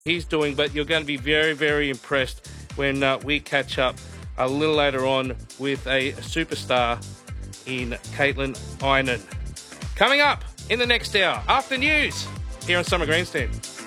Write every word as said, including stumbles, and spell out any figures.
he's doing, but you're going to be very, very impressed when uh, we catch up a little later on with a superstar in Caitlin Eynon. Coming up in the next hour, after news, here on Summer Grandstand.